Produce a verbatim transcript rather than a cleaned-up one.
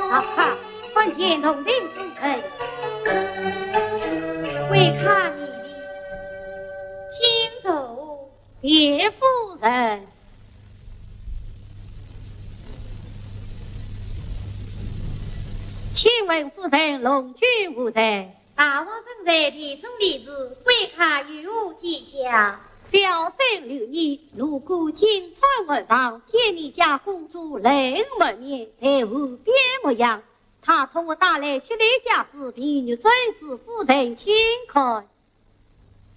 哈哈，团结同林主人，为看你的亲手谢夫人。请问夫人龙居无在？ 大王正在提中立时，贵客与我计较。 小生留意，如果金川而亡，见你家公主泪满面，在无边模样。他同我打来血泪家事，婢女遵旨夫人请看。